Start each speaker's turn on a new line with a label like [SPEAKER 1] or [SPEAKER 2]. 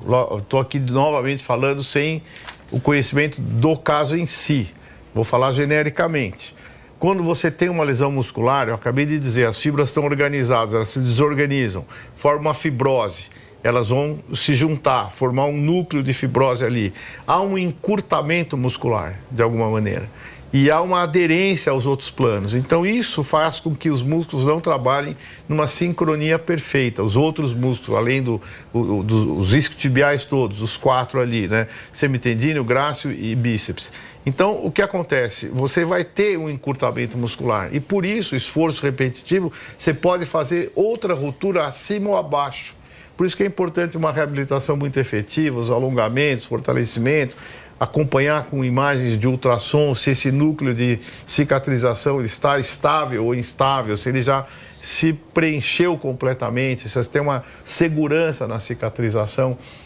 [SPEAKER 1] estou aqui novamente falando sem o conhecimento do caso em si, vou falar genericamente. Quando você tem uma lesão muscular, eu acabei de dizer, as fibras estão organizadas, elas se desorganizam, formam uma fibrose, elas vão se juntar, formar um núcleo de fibrose ali. Há um encurtamento muscular, de alguma maneira, e há uma aderência aos outros planos. Então isso faz com que os músculos não trabalhem numa sincronia perfeita. Os outros músculos, além dos isquiotibiais todos, os 4 ali, né? Semitendíneo, grácil e bíceps. Então, o que acontece? Você vai ter um encurtamento muscular e, por isso, esforço repetitivo, você pode fazer outra ruptura acima ou abaixo. Por isso que é importante uma reabilitação muito efetiva, os alongamentos, fortalecimento, acompanhar com imagens de ultrassom se esse núcleo de cicatrização está estável ou instável, se ele já se preencheu completamente, se você tem uma segurança na cicatrização.